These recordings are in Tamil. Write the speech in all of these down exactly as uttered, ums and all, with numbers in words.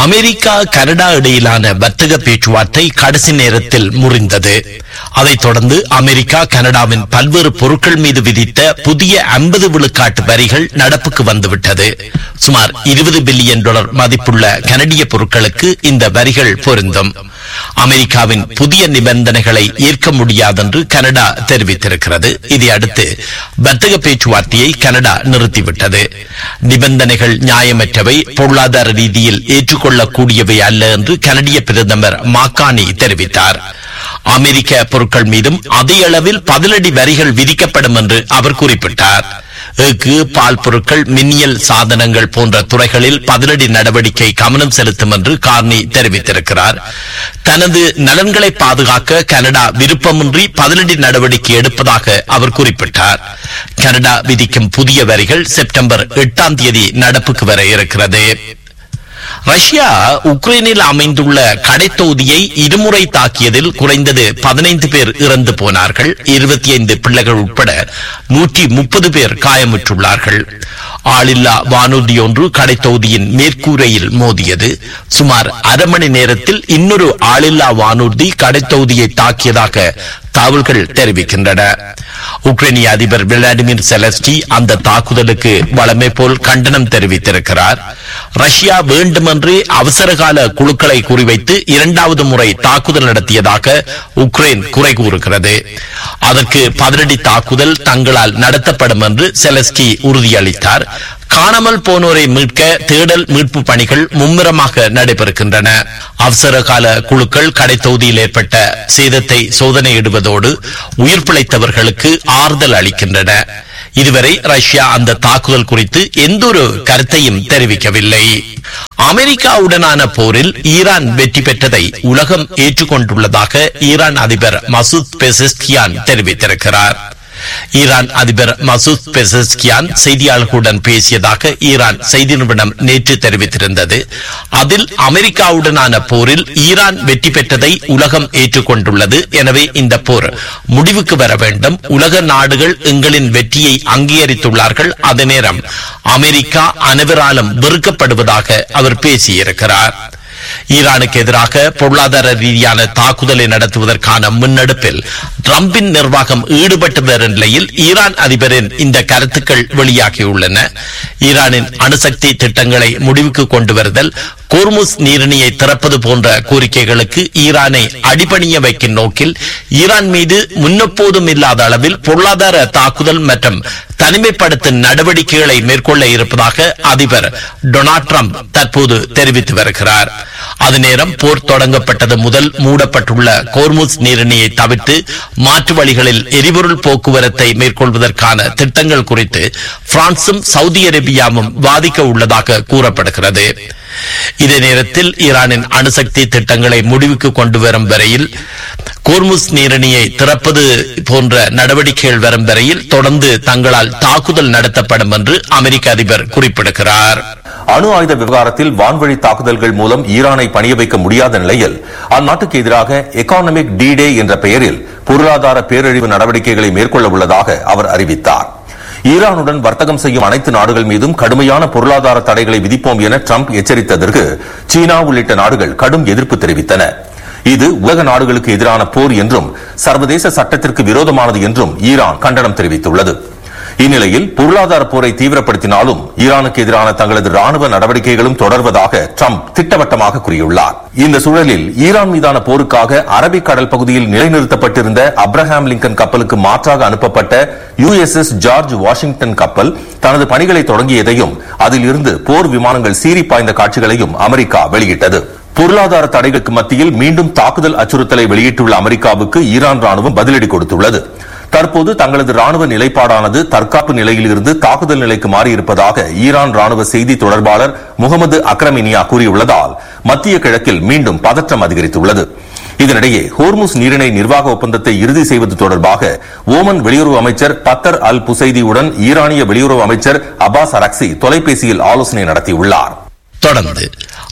அமெரிக்கா கனடா இடையிலான வர்த்தக பேச்சுவார்த்தை கடைசி நேரத்தில் முறிந்தது. அதைத் தொடர்ந்து அமெரிக்கா கனடாவின் பல்வேறு பொருட்கள் மீது விதித்த புதிய ஐம்பது விழுக்காட்டு வரிகள் நடப்புக்கு வந்துவிட்டது. சுமார் இருபது பில்லியன் டாலர் மதிப்புள்ள கனடிய பொருட்களுக்கு இந்த வரிகள் பொருந்தும். அமெரிக்காவின் புதிய நிபந்தனைகளை ஏற்க முடியாதென்று கனடா தெரிவித்திருக்கிறது. இதையடுத்து வர்த்தக பேச்சுவார்த்தையை கனடா நிறுத்திவிட்டது. நிபந்தனைகள் நியாயமற்றவை, பொருளாதார ரீதியில் ஏற்றுக்கொள்ளக்கூடியவை அல்ல என்று கனடிய பிரதமர் மாக்கானி தெரிவித்தார். அமெரிக்க பொருட்கள் மீதும் அதே அளவில் பதிலடி வரிகள் விதிக்கப்படும் என்று அவர் குறிப்பிட்டார். எஃகு, பால் பொருட்கள், மின்னியல் சாதனங்கள் போன்ற துறைகளில் பதிலடி நடவடிக்கை கவனம் செலுத்தும் என்று கார்னி தெரிவித்திருக்கிறார். தனது நலன்களை பாதுகாக்க கனடா விருப்பமின்றி பதிலடி நடவடிக்கை எடுப்பதாக அவர் குறிப்பிட்டார். கனடா விதிக்கும் புதிய வரிகள் செப்டம்பர் எட்டாம் தேதி நடப்புக்கு வர இருக்கிறது. ரஷ்யா உக்ரைனில் அமைந்துள்ள கடைத்தொகுதியை இருமுறை தாக்கியதில் குறைந்தது பதினைந்து பேர் இறந்து போனார்கள். இருபத்தி ஐந்து பிள்ளைகள் உட்பட நூற்றி முப்பது பேர் காயமுற்றுள்ளார்கள். ஆளில்லா வானூர்தி ஒன்று கடைத்தொகுதியின் மேற்கூரையில் மோதியது. சுமார் அரை மணி நேரத்தில் இன்னொரு ஆளில்லா வானூர்தி கடைத்தொகுதியை தாக்கியதாக தகவல்கள் தெரிவிக்கின்றன. உக்ரைனிய அதிபர் விளாடிமிர் செலஸ்கி அந்த தாக்குதலுக்கு வழமை போல் கண்டனம் தெரிவித்திருக்கிறார். ரஷ்யா வேண்டுமென்றே அவசரகால குழுக்களை குறிவைத்து இரண்டாவது முறை தாக்குதல் நடத்தியதாக உக்ரைன் குறை கூறுகிறது. அதற்கு பதிலடி தாக்குதல் தங்களால் நடத்தப்படும் என்று செலஸ்கி உறுதியளித்தார். காணாமல் போனோரை மீட்க தேடல் மீட்பு பணிகள் மும்முரமாக நடைபெறுகின்றன. அவசரகால குழுக்கள் கடைத்தொகுதியில் ஏற்பட்ட சேதத்தை சோதனையிடுவதோடு உயிர் பிழைத்தவர்களுக்கு ஆறுதல் அளிக்கின்றன. இதுவரை ரஷ்யா அந்த தாக்குதல் குறித்து எந்த ஒரு கருத்தையும் தெரிவிக்கவில்லை. அமெரிக்காவுடனான போரில் ஈரான் வெற்றி பெற்றதை உலகம் ஏற்றுக்கொண்டுள்ளதாக ஈரான் அதிபர் மசூத் பெசஸ்கியான் தெரிவித்திருக்கிறார். ஈரான் அதிபர் மசூத் பெசஸ்கியான் செய்தியாளர்களுடன் பேசியதாக ஈரான் செய்தி நிறுவனம் நேற்று தெரிவித்திருந்தது. அதில் அமெரிக்காவுடனான போரில் ஈரான் வெற்றி பெற்றதை உலகம் ஏற்றுக்கொண்டுள்ளது. எனவே இந்த போர் முடிவுக்கு வர வேண்டும். உலக நாடுகள் எங்களின் வெற்றியை அங்கீகரித்துள்ளார்கள். அதே நேரம் அமெரிக்கா அனைவராலும் வெறுக்கப்படுவதாக அவர் பேசியிருக்கிறார். ஈரானுக்கு எதிராக பொருளாதார ரீதியான தாக்குதலை நடத்துவதற்கான முன்னெடுப்பில் டிரம்பின் நிர்வாகம் ஈடுபட்டு வரும் நிலையில் ஈரான் அதிபரின் இந்த கருத்துக்கள் வெளியாகியுள்ளன. ஈரானின் அணுசக்தி திட்டங்களை முடிவுக்கு கொண்டு வருதல், கோர்முஸ் நீரிணையை திறப்பது போன்ற கோரிக்கைகளுக்கு ஈரானை அடிபணிய வைக்கும் நோக்கில் ஈரான் மீது முன்னெப்போதும் இல்லாத அளவில் பொருளாதார தாக்குதல் மற்றும் தனிமைப்படுத்தும் நடவடிக்கைகளை மேற்கொள்ள இருப்பதாக அதிபர் டொனால்ட் ட்ரம்ப் தற்போது தெரிவித்து வருகிறார். அது நேரம் போர் தொடங்கப்பட்டது முதல் மூடப்பட்டுள்ள கோர்முஸ் நீரிணையை தவிர்த்து மாற்று வழிகளில் எரிபொருள் போக்குவரத்தை மேற்கொள்வதற்கான திட்டங்கள் குறித்து பிரான்சும் சவுதி அரேபியாவும் வாதிக்க உள்ளதாக கூறப்படுகிறது. இதே நேரத்தில் ஈரானின் அணுசக்தி திட்டங்களை முடிவுக்கு கொண்டு வரும் வரையில் கோர்முஸ் நீரிணையை திறப்பது போன்ற நடவடிக்கைகள் வரும் வரையில் தொடர்ந்து தங்களால் தாக்குதல் நடத்தப்படும் என்று அமெரிக்க அதிபர் குறிப்பிடுகிறார். அணு ஆயுத விவகாரத்தில் வான்வழி தாக்குதல்கள் மூலம் ஈரானை பணிய வைக்க முடியாத நிலையில் அந்நாட்டுக்கு எதிராக எகானமிக் டி டே என்ற பெயரில் பொருளாதார பேரழிவு நடவடிக்கைகளை மேற்கொள்ள உள்ளதாக அவர் அறிவித்தார். ஈரானுடன் வர்த்தகம் செய்யும் அனைத்து நாடுகள் மீதும் கடுமையான பொருளாதார தடைகளை விதிப்போம் என ட்ரம்ப் எச்சரித்ததற்கு சீனா உள்ளிட்ட நாடுகள் கடும் எதிர்ப்பு தெரிவித்தன. இது உலக நாடுகளுக்கு எதிரான போர் என்றும் சர்வதேச சட்டத்திற்கு விரோதமானது என்றும் ஈரான் கண்டனம் தெரிவித்துள்ளது. இந்நிலையில் பொருளாதார போரை தீவிரப்படுத்தினாலும் ஈரானுக்கு எதிரான தங்களது ராணுவ நடவடிக்கைகளும் தொடர்வதாக ட்ரம்ப் திட்டவட்டமாக கூறியுள்ளார். இந்த சூழலில் ஈரான் மீதான போருக்காக அரபிக் கடல் பகுதியில் நிலைநிறுத்தப்பட்டிருந்த அப்ரஹாம் லிங்கன் கப்பலுக்கு மாற்றாக அனுப்பப்பட்ட you S S George Washington கப்பல் தனது பணிகளை தொடங்கியதையும் அதில் இருந்து போர் விமானங்கள் சீறி பாய்ந்த காட்சிகளையும் அமெரிக்கா வெளியிட்டது. பொருளாதார தடைகளுக்கு மத்தியில் மீண்டும் தாக்குதல் அச்சுறுத்தலை வெளியிட்டுள்ள அமெரிக்காவுக்கு ஈரான் ராணுவம் பதிலடி கொடுத்துள்ளது. தற்போது தங்களது ராணுவ நிலைப்பாடானது தற்காப்பு நிலையில் இருந்து தாக்குதல் நிலைக்கு மாறியிருப்பதாக ஈரான் ராணுவ செய்தி தொடர்பாளர் முகமது அக்ரமினியா கூறியுள்ளதால் மத்திய கிழக்கில் மீண்டும் பதற்றம் அதிகரித்துள்ளது. இதனிடையே ஹோர்முஸ் நீரிணை நிர்வாக ஒப்பந்தத்தை இறுதி செய்வது தொடர்பாக ஓமன் வெளியுறவு அமைச்சர் பத்தர் அல் புசைதியுடன் ஈரானிய வெளியுறவு அமைச்சர் அப்பாஸ் அரக்சி தொலைபேசியில் ஆலோசனை நடத்தியுள்ளார். தொடர்ந்து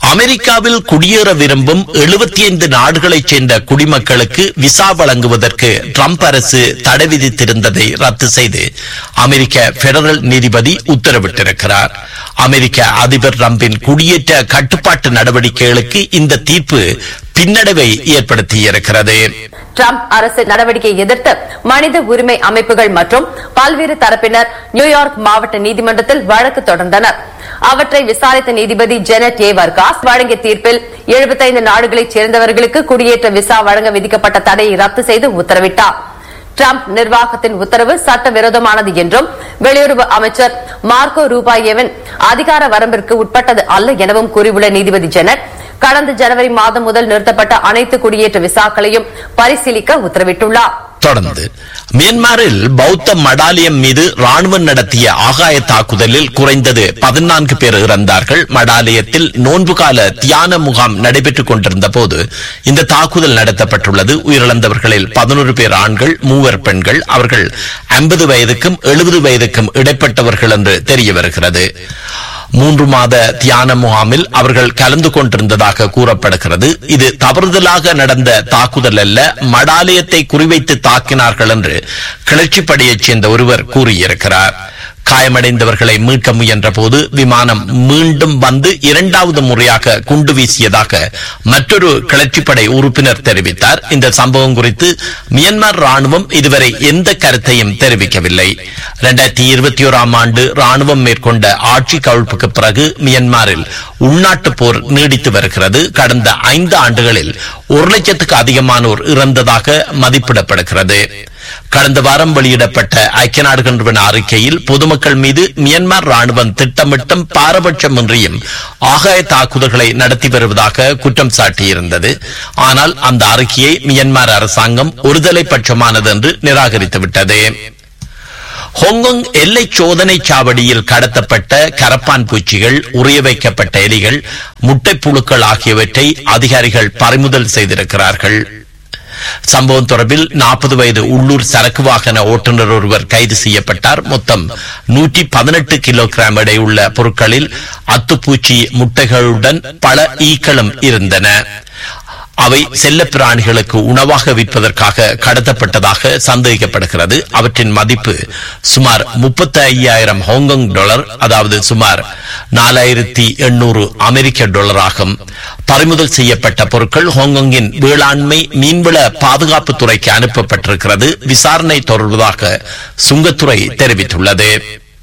அமெரிக்காவில் குடியேற விரும்பும் எழுபத்தி ஐந்து நாடுகளைச் சேர்ந்த குடிமக்களுக்கு விசா வழங்குவதற்கு ட்ரம்ப் அரசு தடை விதித்திருந்ததை ரத்து செய்து அமெரிக்க பெடரல் நீதிபதி உத்தரவிட்டிருக்கிறார். அமெரிக்க அதிபர் ட்ரம்பின் குடியேற்ற கட்டுப்பாட்டு நடவடிக்கைகளுக்கு இந்த தீர்ப்பு பின்னடைவை ஏற்படுத்தியிருக்கிறது. ட்ரம்ப் அரசு நடவடிக்கையை எதிர்த்து மனித உரிமை அமைப்புகள் மற்றும் பல்வேறு தரப்பினர் நியூயார்க் மாவட்ட நீதிமன்றத்தில் வழக்கு தொடர்ந்தனர். அவற்றை விசாரித்த நீதிபதி ஜெனட் ஏ வர்காஸ் வழங்கிய தீர்ப்பில் எழுபத்தைந்து நாடுகளைச் சேர்ந்தவர்களுக்கு குடியேற்ற விசா வழங்க விதிக்கப்பட்ட தடையை ரத்து செய்து உத்தரவிட்டார். ட்ரம்ப் நிர்வாகத்தின் உத்தரவு சட்டவிரோதமானது என்றும் வெளியுறவு அமைச்சர் மார்க்கோ ரூபாயேவின் அதிகார வரம்பிற்கு உட்பட்டது அல்ல எனவும் கூறியுள்ள நீதிபதி ஜெனட் கடந்த ஜனவரி மாதம் முதல் நிறுத்தப்பட்ட அனைத்து குடியேற்ற விசாக்களையும் பரிசீலிக்க உத்தரவிட்டுள்ளார். தொடர்ந்து மியான்மரில் பௌத்த மடாலயம் மீது ராணுவம் நடத்திய ஆகாய தாக்குதலில் குறைந்தது பதினான்கு பேர் இறந்தார்கள். மடாலயத்தில் நோன்பு கால தியான முகாம் நடைபெற்றுக் கொண்டிருந்த போது இந்த தாக்குதல் நடத்தப்பட்டுள்ளது. உயிரிழந்தவர்களில் பதினொரு பேர் ஆண்கள், மூவர் பெண்கள். அவர்கள் ஐம்பது வயதுக்கும் எழுபது வயதுக்கும் இடைப்பட்டவர்கள் என்று தெரிய வருகிறது. மூன்று மாத தியான முகாமில் அவர்கள் கலந்து கொண்டிருந்ததாக கூறப்படுகிறது. இது தவறுதலாக நடந்த தாக்குதல் அல்ல, மடாலயத்தை குறிவைத்து தாக்கினார்கள் என்று கிளர்ச்சிப்படையைச் சேர்ந்த ஒருவர் கூறியிருக்கிறார். காயமடைந்தவர்களை மீட்க முயன்ற போது விமானம் மீண்டும் வந்து இரண்டாவது முறையாக குண்டு வீசியதாக மற்றொரு கிளர்ச்சிப்படை உறுப்பினர் தெரிவித்தார். இந்த சம்பவம் குறித்து மியான்மர் ராணுவம் இதுவரை எந்த கருத்தையும் தெரிவிக்கவில்லை. இரண்டாயிரத்தி இருபத்தி ஓராம் ஆண்டு ராணுவம் மேற்கொண்ட ஆட்சி கவிழ்ப்புக்கு பிறகு மியான்மரில் உள்நாட்டு போர் நீடித்து வருகிறது. கடந்த ஐந்து ஆண்டுகளில் ஒரு லட்சத்துக்கு அதிகமானோர் இறந்ததாக மதிப்பிடப்படுகிறது. கடந்த வாரம் வெளியிடப்பட்ட ஐக்கிய நாடுகள் நிறுவன அறிக்கையில் பொதுமக்கள் மீது மியான்மர் ராணுவம் திட்டமிட்டும் பாரபட்சமின்றியும் ஆகாய தாக்குதல்களை நடத்தி வருவதாக குற்றம் சாட்டியிருந்தது. ஆனால் அந்த அறிக்கையை மியான்மர் அரசாங்கம் ஒருதலை பட்சமானது என்று நிராகரித்துவிட்டது. ஹாங்காங் எல்லை சோதனை சாவடியில் கடத்தப்பட்ட கரப்பான் பூச்சிகள், உரிய வைக்கப்பட்ட எலிகள், முட்டைப்புழுக்கள் ஆகியவற்றை அதிகாரிகள் பறிமுதல் செய்திருக்கிறார்கள். சம்பவம் தொடர்பில் நாற்பது வயது உள்ளூர் சரக்கு வாகன ஓட்டுநர் ஒருவர் கைது செய்யப்பட்டார். மொத்தம் நூற்றி பதினெட்டு கிலோகிராம் எடையுள்ள பொருட்களில் அத்துப்பூச்சி முட்டைகளுடன் பல ஈக்களும் இருந்தன. அவை செல்ல பிராணிகளுக்கு உணவாக விற்பதற்காக கடத்தப்பட்டதாக சந்தேகிக்கப்படுகிறது. அவற்றின் மதிப்பு சுமார் முப்பத்தி ஐயாயிரம் ஹாங்காங் டாலர், அதாவது சுமார் நாலாயிரத்தி எண்ணூறு அமெரிக்க டாலர் ஆகும். பறிமுதல் செய்யப்பட்ட பொருட்கள் ஹாங்காங்கின் வேளாண்மை மீன்வள பாதுகாப்பு துறைக்கு அனுப்பப்பட்டிருக்கிறது. விசாரணை தொடர்வதாக சுங்கத்துறை தெரிவித்துள்ளது.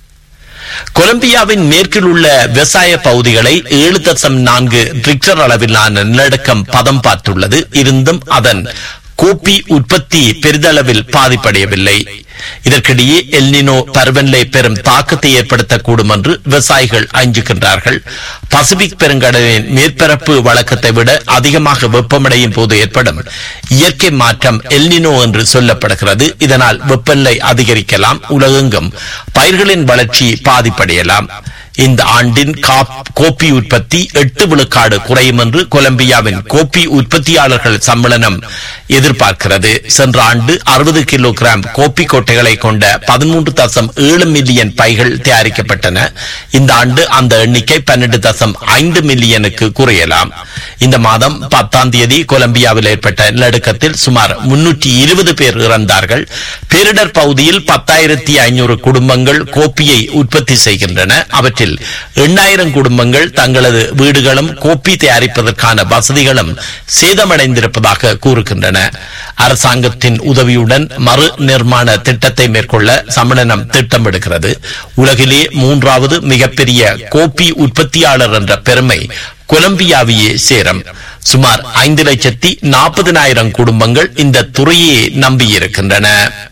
கொலம்பியாவின் மேற்கில் உள்ள விவசாய பகுதிகளை ஏழு தசம் நான்கு ரிக்டர் அளவிலான நிலநடுக்கம் பதம் பார்த்துள்ளது. இருந்தும் அதன் கோப்பி உற்பத்தி பெரிதளவில் பாதிப்படையவில்லை. இதற்கிடையே எல்னினோ பருவநிலை பெரும் தாக்கத்தை ஏற்படுத்தக்கூடும் என்று விவசாயிகள் அஞ்சுகின்றார்கள். பசிபிக் பெருங்கடலின் மேற்பரப்பு வழக்கத்தை விட அதிகமாக வெப்பமடையும் போது ஏற்படும் இயற்கை மாற்றம் எல்னினோ என்று சொல்லப்படுகிறது. இதனால் வெப்பநிலை அதிகரிக்கலாம், உலகெங்கும் பயிர்களின் வளர்ச்சி பாதிப்படையலாம். இந்த ஆண்டின் கோப்பி உற்பத்தி எட்டு விழுக்காடு குறையும் என்று கொலம்பியாவின் கோப்பி உற்பத்தியாளர்கள் சம்மேளனம் எதிர்பார்க்கிறது. சென்ற ஆண்டு அறுபது கிலோகிராம் கோப்பி கொட்டைகளை கொண்ட பதிமூன்று தசம் ஏழு மில்லியன் பைகள் தயாரிக்கப்பட்டன. இந்த ஆண்டு அந்த எண்ணிக்கை பன்னெண்டு தசம் ஐந்து மில்லியனுக்கு குறையலாம். இந்த மாதம் பத்தாம் தேதி கொலம்பியாவில் ஏற்பட்ட நிலநடுக்கத்தில் சுமார் முன்னூற்றி இருபது பேர் இறந்தார்கள். பேரிடர் பகுதியில் பத்தாயிரத்தி ஐநூறு குடும்பங்கள் கோப்பியை உற்பத்தி செய்கின்றன. அவற்றில் எண்ணாயிரம் குடும்பங்கள் தங்களது வீடுகளும் கோப்பி தயாரிப்பதற்கான வசதிகளும் சேதமடைந்திருப்பதாக கூறுகின்றன. அரசாங்கத்தின் உதவியுடன் மறு நிர்மாண திட்டத்தை மேற்கொள்ள சம்மேளனம் திட்டமிடுகிறது. உலகிலே மூன்றாவது மிகப்பெரிய கோப்பி உற்பத்தியாளர் என்ற பெருமை கொலம்பியாவையே சேரும். சுமார் ஐந்து லட்சத்தி நாற்பதினாயிரம் குடும்பங்கள் இந்த துறையை நம்பியிருக்கின்றன.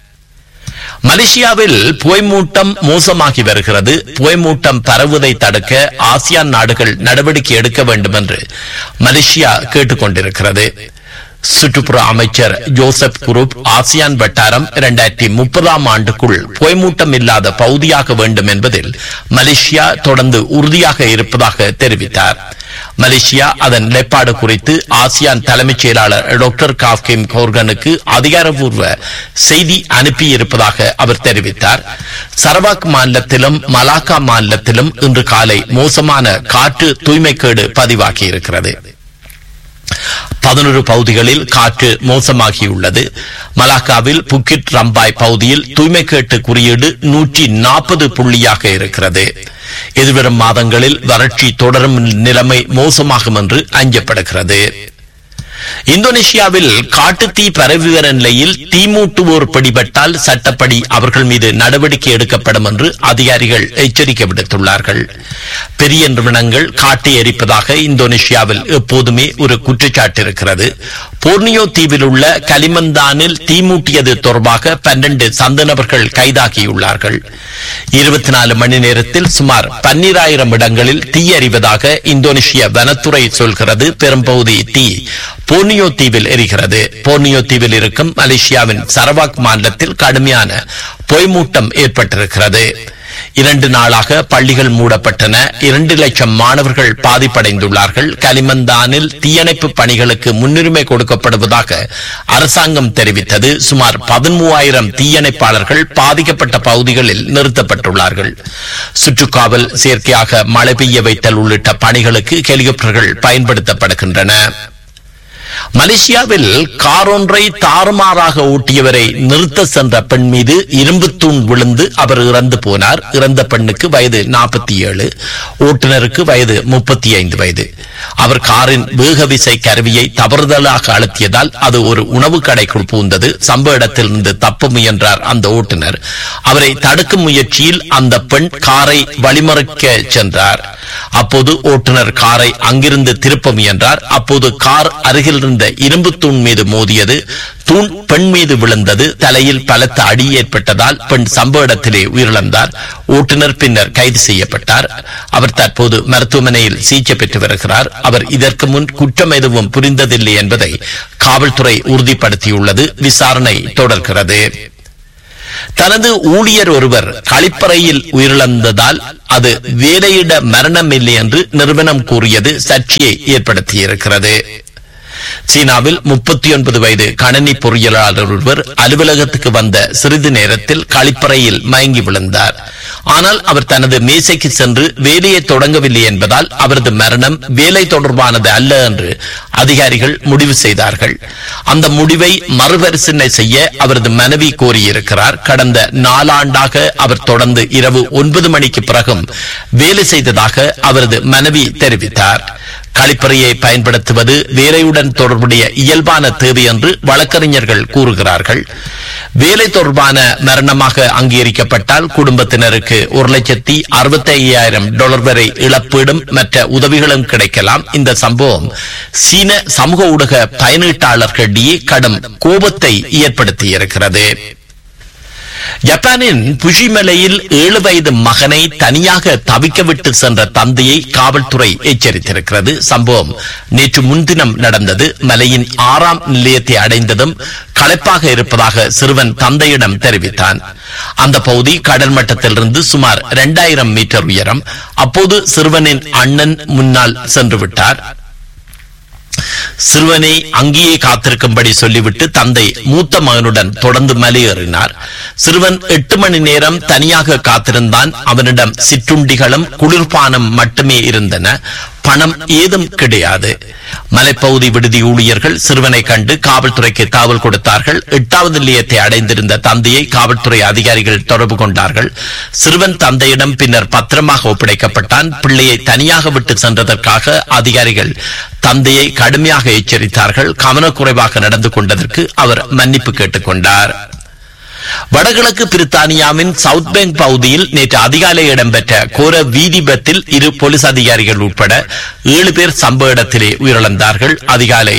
மலேசியாவில் புகைமூட்டம் மோசமாகி வருகிறது. புகைமூட்டம் பரவுவதை தடுக்க ஆசியான் நாடுகள் நடவடிக்கை எடுக்க வேண்டும் என்று மலேசியா கேட்டுக் கொண்டிருக்கிறது. சுற்றுப்புற அமைச்சர் ஜோசப் குரூப் ஆசியான் வட்டாரம் இரண்டாயிரத்தி முப்பதாம் ஆண்டுக்குள் புகைமூட்டம் இல்லாத பகுதியாக வேண்டும் என்பதில் மலேசியா தொடர்ந்து உறுதியாக இருப்பதாக தெரிவித்தார். மலேசியா அதன் நிலைப்பாடு குறித்து ஆசியான் தலைமைச் செயலாளர் டாக்டர் காஃப்கிம் கோர்கனுக்கு அதிகாரப்பூர்வ செய்தி அனுப்பியிருப்பதாக அவர் தெரிவித்தார். சரவாக் மாநிலத்திலும் மலாக்கா மாநிலத்திலும் இன்று காலை மோசமான காற்று தூய்மைக்கேடு பதிவாகியிருக்கிறது. பதினொரு பகுதிகளில் காற்று மோசமாகியுள்ளது. மலாக்காவில் புக்கிட் ரம்பாய் பகுதியில் தூய்மைக்கேட்டு குறியீடு நூற்றி நாற்பது புள்ளியாக இருக்கிறது. எதிர்வரும் மாதங்களில் வறட்சி தொடரும் நிலைமை மோசமாகும் என்று அஞ்சப்படுகிறது. இந்தோனேஷியாவில் காட்டுத்தீ பரவி வர நிலையில் தீமூட்டுவோர் பிடிபட்டால் சட்டப்படி அவர்கள் மீது நடவடிக்கை எடுக்கப்படும் என்று அதிகாரிகள் எச்சரிக்கை விடுத்துள்ளார்கள். பெரிய நிறுவனங்கள் காட்டை எரிப்பதாக இந்தோனேஷியாவில் எப்போதுமே ஒரு குற்றச்சாட்டு இருக்கிறது. போர்னியோ தீவில் உள்ள கலிமந்தானில் தீமூட்டியது தொடர்பாக பன்னெண்டு சந்தனவர்கள் கைதாகியுள்ளார்கள். இருபத்தி நாலு மணி நேரத்தில் சுமார் பன்னிராயிரம் இடங்களில் தீ எறிவதாக இந்தோனேஷிய வனத்துறை சொல்கிறது. பெரும்பகுதி தீ போர்னியோ தீவில் எரிகிறது. போர்னியோ தீவில் இருக்கும் மலேசியாவின் சரவாக் மாநிலத்தில் கடுமையான பொய்மூட்டம் ஏற்பட்டிருக்கிறது. இரண்டு நாளாக பள்ளிகள் மூடப்பட்டன. இரண்டு லட்சம் மாணவர்கள் பாதிப்படைந்துள்ளார்கள். கலிமந்தானில் தீயணைப்பு பணிகளுக்கு முன்னுரிமை கொடுக்கப்படுவதாக அரசாங்கம் தெரிவித்தது. சுமார் பதிமூவாயிரம் தீயணைப்பாளர்கள் பாதிக்கப்பட்ட பகுதிகளில் நிறுத்தப்பட்டுள்ளார்கள். சுற்றுக்காவல், செயற்கையாக மழை பெய்ய வைத்தல் உள்ளிட்ட பணிகளுக்கு ஹெலிகாப்டர்கள் பயன்படுத்தப்படுகின்றன. மலேசியாவில் கார் ஒன்றை தாறுமாறாக ஓட்டியவரை நிறுத்த சென்ற பெண் மீது இரும்பு தூண் விழுந்து அவர் இறந்து போனார். இறந்த பெண்ணுக்கு வயது நாற்பத்தி ஏழு, ஓட்டுநருக்கு வயது முப்பத்தி ஐந்து வயது. அவர் காரின் வேக விசை கருவியை தவறுதலாக அழுத்தியதால் அது ஒரு உணவு கடைக்குள் பூந்தது. சம்பவ இடத்திலிருந்து தப்ப முயன்றார் அந்த ஓட்டுநர். அவரை தடுக்கும் முயற்சியில் அந்த பெண் காரை வழிமறிக்க சென்றார். அப்போது ஓட்டுநர் காரை அங்கிருந்து திருப்ப முயன்றார். அப்போது கார் அருகில் இருந்த இரும்பு தூண் மீது மோதியது. தூண் பெண் மீது விழுந்தது. தலையில் பலத்த அடி ஏற்பட்டதால் பெண் சம்பவ இடத்திலே உயிரிழந்தார். ஓட்டுநர் பின்னர் கைது செய்யப்பட்டார். அவர் தற்போது மருத்துவமனையில் சிகிச்சை பெற்று வருகிறார். அவர் இதற்கு முன் குற்றம் எதுவும் புரிந்ததில்லை என்பதை காவல்துறை உறுதிப்படுத்தியுள்ளது. விசாரணை தொடர்கிறது. தனது ஊழியர் ஒருவர் கழிப்பறையில் உயிரிழந்ததால் அது வேலையிட மரணம் இல்லை என்று நிறுவனம் கூறியது சர்ச்சையை ஏற்படுத்தியிருக்கிறது. சீனாவில் முப்பத்தி ஒன்பது வயது கணனி பொறியியலாளர் ஒருவர் அலுவலகத்துக்கு வந்த சிறிது நேரத்தில் கழிப்பறையில் மயங்கி விழுந்தார். ஆனால் அவர் தனது மேசைக்கு சென்று வேலையை தொடங்கவில்லை என்பதால் அவரது மரணம் வேலை தொடர்பானது அல்ல என்று அதிகாரிகள் முடிவு செய்தார்கள். அந்த முடிவை மறுபரிசீலனை செய்ய அவரது மனைவி கோரியிருக்கிறார். கடந்த நாலாண்டாக அவர் தொடர்ந்து இரவு ஒன்பது மணிக்கு பிறகும் வேலை செய்ததாக அவரது மனைவி தெரிவித்தார். கழிப்பறையை பயன்படுத்துவது வேலையுடன் தொடர்புடைய இயல்பான தேவை என்று வழக்கறிஞர்கள் கூறுகிறார்கள். வேலை தொடர்பான மரணமாக அங்கீகரிக்கப்பட்டால் குடும்பத்தினருக்கு ஒரு லட்சத்தி அறுபத்தி ஐயாயிரம் டாலர் வரை இழப்பீடும் மற்ற உதவிகளும் கிடைக்கலாம். இந்த சம்பவம் சீன சமூக ஊடக பயனீட்டாளர்களிடையே கடும் கோபத்தை ஏற்படுத்தியிருக்கிறது. ஜப்பானின் புஷிமலையில் ஏழு வயது மகனை தனியாக தவிக்க விட்டு சென்ற தந்தையை காவல்துறை எச்சரித்திருக்கிறது. சம்பவம் நேற்று முன்தினம் நடந்தது. மலையின் ஆறாம் நிலையத்தை அடைந்ததும் களைப்பாக இருப்பதாக சிறுவன் தந்தையிடம் தெரிவித்தான். அந்த பகுதி கடல் மட்டத்திலிருந்து சுமார் இரண்டாயிரம் மீட்டர் உயரம். அப்போது சிறுவனின் அண்ணன் முன்னால் சென்று விட்டார். சிறுவனை அங்கேயே காத்திருக்கும்படி சொல்லிவிட்டு தந்தை மூத்த மகனுடன் தொடர்ந்து மலையேறினார். சிறுவன் எட்டு மணி நேரம் தனியாக காத்திருந்தான். அவனிடம் சிற்றுண்டிகளும் குளிர்பானம் மட்டுமே இருந்தன. பணம் ஏதும் கிடையாது. மலைப்பகுதி விடுதி ஊழியர்கள் சிறுவனை கண்டு காவல்துறைக்கு காவல் கொடுத்தார்கள். எட்டாவது நிலையத்தை அடைந்திருந்த தந்தையை காவல்துறை அதிகாரிகள் தொடர்பு கொண்டார்கள். சிறுவன் தந்தையிடம் பின்னர் பத்திரமாக ஒப்படைக்கப்பட்டான். பிள்ளையை தனியாக விட்டு சென்றதற்காக அதிகாரிகள் தந்தையை கடுமையாக எச்சரித்தார்கள். கவனக்குறைவாக நடந்து கொண்டதற்கு அவர் மன்னிப்பு கேட்டுக் கொண்டார். வடகிழக்கு பிரித்தானியாவின் சவுத் பேங்க் பகுதியில் நேற்று அதிகாலை இடம்பெற்ற கோர வீதி விபத்தில் இரு போலீஸ் அதிகாரிகள் உட்பட ஏழு பேர் சம்பவ இடத்திலே உயிரிழந்தார்கள். அதிகாலை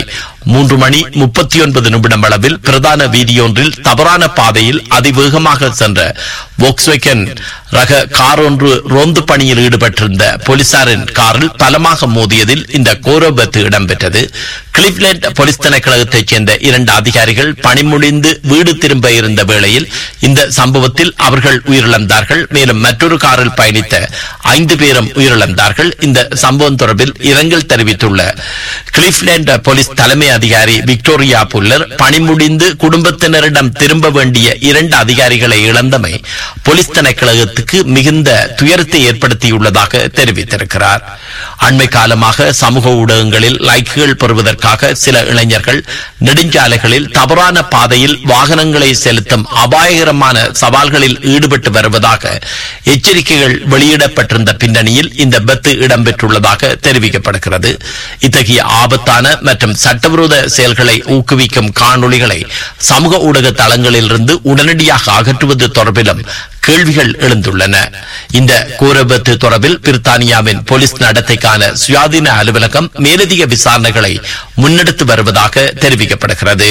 மூன்று மணி முப்பத்தி ஒன்பது நிமிடம் அளவில் பிரதான வீதியொன்றில் தவறான பாதையில் அதிவேகமாக சென்ற வோக்ஸ்வேகன் ரக கார் ஒன்று ரோந்து பணியில் ஈடுபட்டிருந்த போலீசாரின் காரில் பலமாக மோதியதில் இந்த கோர விபத்து இடம்பெற்றது. கிளிவ்லேண்ட் போலீஸ் திணைக்களத்தைச் சேர்ந்த இரண்டு அதிகாரிகள் பணி முடிந்து வீடு திரும்ப இருந்த வேளையில் இந்த சம்பவத்தில் அவர்கள் உயிரிழந்தார்கள். மேலும் மற்றொரு காரில் பயணித்த ஐந்து பேரும் உயிரிழந்தார்கள். இந்த சம்பவம் தொடர்பில் இரங்கல் தெரிவித்துள்ள கிளிவ்லேண்ட் போலீஸ் தலைமை அதிகாரி விக்டோரியா புல்லர், பணி முடிந்து குடும்பத்தினரிடம் திரும்ப வேண்டிய இரண்டு அதிகாரிகளை இழந்தமை போலீஸ் திணைக்களத்துக்கு மிகுந்த துயரத்தை ஏற்படுத்தியுள்ளதாக தெரிவித்திருக்கிறார். அண்மை காலமாக சமூக ஊடகங்களில் லைக்குகள் பெறுவதற்காக சில இளைஞர்கள் நெடுஞ்சாலைகளில் தவறான பாதையில் வாகனங்களை செலுத்தும் அபாயகரமான சவால்களில் ஈடுபட்டு வருவதாக எச்சரிக்கைகள் வெளியிடப்பட்டிருந்த பின்னணியில் இந்த விபத்து இடம்பெற்றுள்ளதாக தெரிவிக்கப்படுகிறது. இத்தகைய ஆபத்தான மற்றும் சட்டவிரோத செயல்களை ஊக்குவிக்கும் காணொளிகளை சமூக ஊடக தளங்களில் இருந்து உடனடியாக அகற்றுவது தொடர்பிலும் கேள்விகள் எழுந்துள்ளன. இந்த கோர விபத்து தொடர்பில் பிரித்தானியாவின் போலீஸ் நடத்தைக்கான சுயாதீன அலுவலகம் மேலதிக விசாரணைகளை முன்னெடுத்து வருவதாக தெரிவிக்கப்படுகிறது.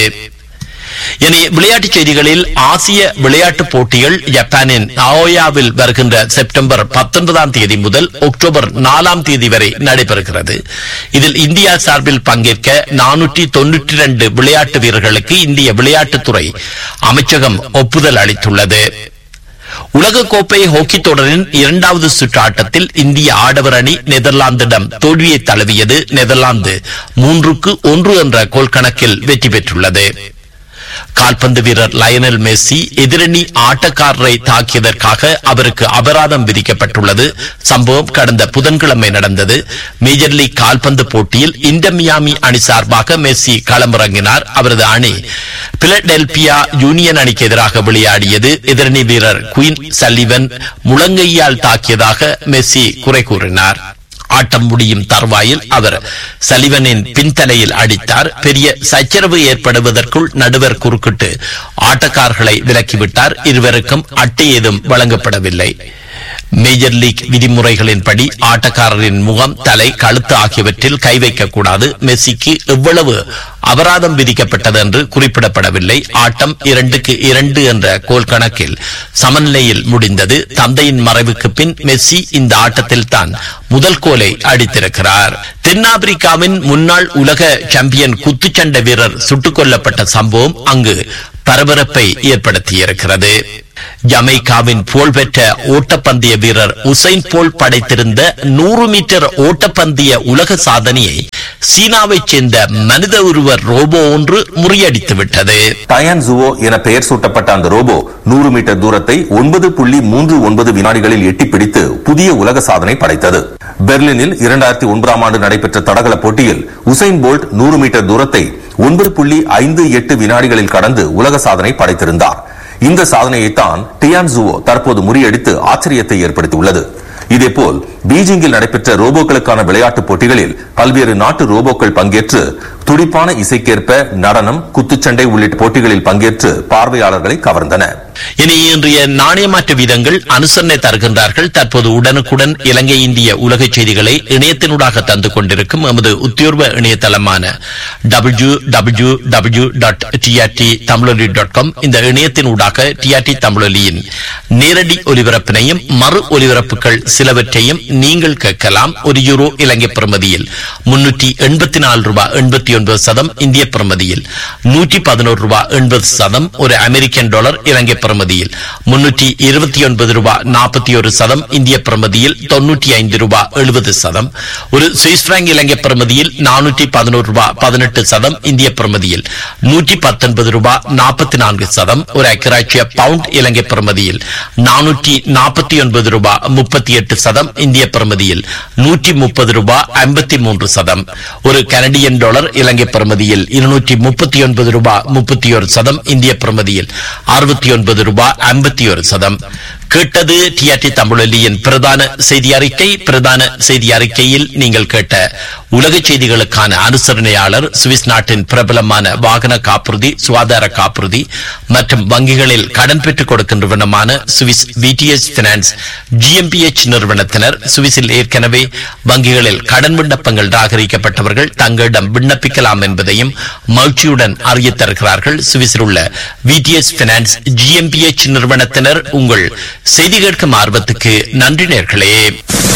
இனி விளையாட்டுச் செய்திகளில் ஆசிய விளையாட்டுப் போட்டிகள் ஜப்பானின் நாகோயாவில் வருகின்ற செப்டம்பர் பத்தொன்பதாம் தேதி முதல் அக்டோபர் நாலாம் தேதி வரை நடைபெறுகிறது. இதில் இந்தியா சார்பில் பங்கேற்க நானூற்றி தொன்னூற்றி இரண்டு விளையாட்டு வீரர்களுக்கு இந்திய விளையாட்டுத்துறை அமைச்சகம் ஒப்புதல் அளித்துள்ளது. உலகக்கோப்பை ஹாக்கி தொடரின் இரண்டாவது சுற்று ஆட்டத்தில் இந்திய ஆடவர் அணி நெதர்லாந்திடம் தோல்வியை தழுவியது. நெதர்லாந்து மூன்றுக்கு ஒன்று என்ற கோல் கணக்கில் வெற்றி பெற்றுள்ளது. கால்பந்து வீரர் லயனல் மெஸ்ஸி எதிரணி ஆட்டக்காரரை தாக்கியதற்காக அவருக்கு அபராதம் விதிக்கப்பட்டுள்ளது. சம்பவம் கடந்த புதன்கிழமை நடந்தது. மேஜர் லீக் கால்பந்து போட்டியில் இன்டர் மியாமி அணி சார்பாக மெஸ்ஸி களமிறங்கினார். அவரது அணி பிலடெல்பியா யூனியன் அணிக்கு எதிராக விளையாடியது. எதிரணி வீரர் குயின் சல்லிவன் முழங்கையால் தாக்கியதாக மெஸ்ஸி குறை கூறினார். ஆட்டம் முடியும் தருவாயில் அவர் சலிவனின் பின்தலையில் அடித்தார். பெரிய சச்சரவு ஏற்படுவதற்குள் நடுவர் குறுக்கிட்டு ஆட்டக்காரர்களை விலக்கிவிட்டார். இருவருக்கும் அட்டை ஏதும் வழங்கப்படவில்லை. மேஜர் லீக் விதிமுறைகளின்படி ஆட்டக்காரரின் முகம், தலை, கழுத்து ஆகியவற்றில் கை வைக்கக்கூடாது. மெஸ்ஸிக்கு எவ்வளவு அபராதம் விதிக்கப்பட்டது என்று குறிப்பிடப்படவில்லை. ஆட்டம் இரண்டுக்கு இரண்டு என்ற கோல் கணக்கில் சமநிலையில் முடிந்தது. தந்தையின் மறைவுக்கு பின் மெஸ்ஸி இந்த ஆட்டத்தில் தான் முதல் கோலை அடித்திருக்கிறார். தென்னாப்பிரிக்காவின் முன்னாள் உலக சாம்பியன் குத்துச்சண்டை வீரர் சுட்டுக் கொல்லப்பட்ட சம்பவம் அங்கு பரபரப்பை ஏற்படுத்தியிருக்கிறது. ஜமைக்காவின் புகழ்பெற்ற ஓட்டப்பந்தய வீரர் உசைன் போல் படைத்திருந்த நூறு மீட்டர் ஓட்டப்பந்தய உலக சாதனையை சீனாவைச் சேர்ந்த மனித உருவ ரோபோ ஒன்று முறியடித்து விட்டது. டயான் ஜுவோ என பெயர் சூட்டப்பட்ட அந்த ரோபோ நூறு மீட்டர் தூரத்தை ஒன்பது புள்ளி மூன்று ஒன்பது வினாடிகளில் எட்டி பிடித்து புதிய உலக சாதனை படைத்தது. பெர்லினில் இரண்டாயிரத்தி ஒன்பதாம் ஆண்டு நடைபெற்ற தடகள போட்டியில் உசைன் போல்ட் நூறு மீட்டர் தூரத்தை ஒன்பது புள்ளி ஐந்து எட்டு வினாடிகளில் கடந்து உலக சாதனை படைத்திருந்தார். இந்த சாதனையைத்தான் டியான் ஜுவோ தற்போது முறியடித்து ஆச்சரியத்தை ஏற்படுத்தியுள்ளது. இதேபோல் பீஜிங்கில் நடைபெற்ற ரோபோக்களுக்கான விளையாட்டுப் போட்டிகளில் பல்வேறு நாட்டு ரோபோக்கள் பங்கேற்று துடிப்பான இசைக்கேற்ப நடனம், குத்துச்சண்டை உள்ளிட்ட போட்டிகளில் பங்கேற்று பார்வையாளர்களை கவர்ந்தன. இனி இன்றைய நாணய மாற்று வீதங்கள் அனுசரணை தருகின்றார்கள். தற்போது உடனுக்குடன் இலங்கை இந்திய உலக செய்திகளை இணையத்தினூடாக தந்து கொண்டிருக்கும் எமது உத்தியோர்வ இணையதளமான W W W dot TRT தமிழொலி டாட் காம் இந்த இணையத்தினூடாக டிஆர்டி தமிழொலியின் நேரடி ஒலிபரப்பினையும் மறு ஒலிபரப்புகள் சிலவற்றையும் நீங்கள் கேட்கலாம். ஒரு யூரோ இலங்கை பிரமதியில் முன்னூற்றி எண்பத்தி நாலு ரூபாய் எண்பத்தி ஒன்பது சதம், இந்திய பிரமதியில் நூற்றி பதினோரு ரூபாய் எண்பது சதம், ஒரு அமெரிக்கன் டாலர் இலங்கை பிரமதியில் முன்னூற்றி இருபத்தி ஒன்பது ரூபாய் நாற்பத்தி ஒரு சதம், இந்திய பிரமதியில் தொன்னூற்றி ஐந்து ரூபாய் எழுபது சதம், ஒரு சுவிஸ் பிராங்க் இலங்கை பிரமதியில் நானூற்றி பதினோரு ரூபாய் பதினெட்டு சதம், இந்திய பிரமதியில் நூற்றி பத்தொன்பது ரூபாய் நாற்பத்தி நான்கு சதம், ஒரு ஐக்கிய பவுண்ட் இலங்கை பிரமதியில் நானூற்றி நாற்பத்தி ஒன்பது ரூபாய் முப்பத்தி எட்டு சதம், இந்திய பிரமதியில் நூற்றி முப்பது ரூபாய் ஐம்பத்தி மூன்று சதம், ஒரு கனடியன் டாலர் இலங்கை பிரமதியில் இருநூற்றி முப்பத்தி ஒன்பது ரூபாய் முப்பத்தி ஒரு சதம், இந்திய பிரமதியில் அறுபத்தி ஒன்பது ரூபாய் ஐம்பத்தி ஒரு சதம். கேட்டது டிஆர்டி தமிழொலியின் பிரதான செய்தி அறிக்கை. பிரதான செய்தி அறிக்கையில் நீங்கள் கேட்ட உலக செய்திகளுக்கான அனுசரணையாளர் சுவிஸ் நாட்டின் பிரபலமான வாகன காப்புறுதி, சுகாதார காப்புறுதி மற்றும் வங்கிகளில் கடன் பெற்றுக் கொடுக்கின்றவனமான சுவிஸ் விடிஎஸ் பினான்ஸ் ஜிஎம்பிஎச் நிறுவனத்தினர். சுவிஸில் ஏற்கனவே வங்கிகளில் கடன் விண்ணப்பங்கள் நிராகரிக்கப்பட்டவர்கள் தங்களிடம் விண்ணப்பிக்கலாம் என்பதையும் மகிழ்ச்சியுடன் அறியத் தருகிறார்கள். சுவிஸில் உள்ள விடிஎஸ் பினான்ஸ் ஜிஎம்பிஎச் நிறுவனத்தினர். உங்கள் செய்தி கேட்கும் ஆர்வத்துக்கு நன்றி நேயர்களே.